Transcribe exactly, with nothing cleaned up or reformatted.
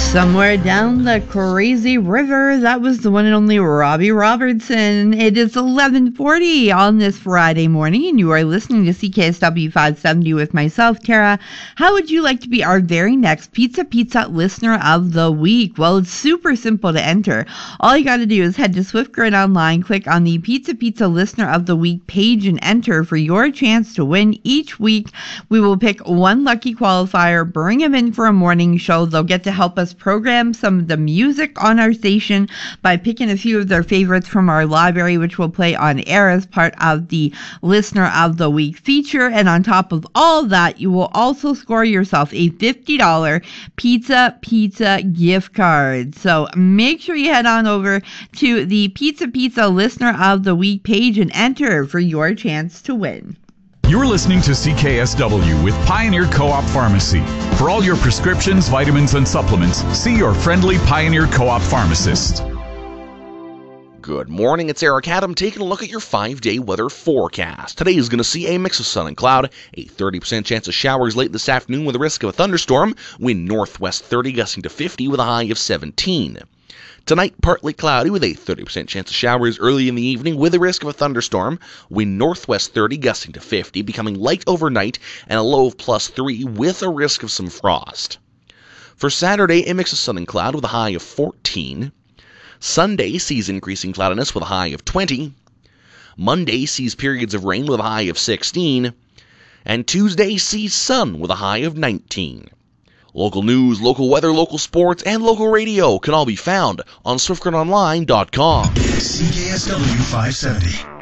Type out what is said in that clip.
Somewhere down the crazy river, that was the one and only Robbie Robertson. It is eleven forty on this Friday morning, and you are listening to C K S W five seventy with myself, Tara. How would you like to be our very next Pizza Pizza Listener of the Week? Well, it's super simple to enter. All you got to do is head to SwiftGrid Online, click on the Pizza Pizza Listener of the Week page, and enter for your chance to win. Each week, we will pick one lucky qualifier, bring them in for a morning show. They'll get to help us program some of the music on our station by picking a few of their favorites from our library, which will play on air as part of the Listener of the Week feature. And on top of all that, you will also score yourself a fifty dollars Pizza Pizza gift card. So make sure you head on over to the Pizza Pizza Listener of the Week page and enter for your chance to win. You're listening to C K S W with Pioneer Co-op Pharmacy. For all your prescriptions, vitamins, and supplements, see your friendly Pioneer Co-op pharmacist. Good morning, it's Eric Adam taking a look at your five-day weather forecast. Today is going to see a mix of sun and cloud, a thirty percent chance of showers late this afternoon with a risk of a thunderstorm, wind northwest thirty gusting to fifty with a high of seventeen. Tonight, partly cloudy with a thirty percent chance of showers early in the evening with a risk of a thunderstorm. Wind northwest thirty, gusting to fifty, becoming light overnight, and a low of plus three with a risk of some frost. For Saturday, a mix of sun and cloud with a high of fourteen. Sunday sees increasing cloudiness with a high of twenty. Monday sees periods of rain with a high of sixteen. And Tuesday sees sun with a high of nineteen. Local news, local weather, local sports, and local radio can all be found on Swift Grid Online dot com. C K S W five seventy.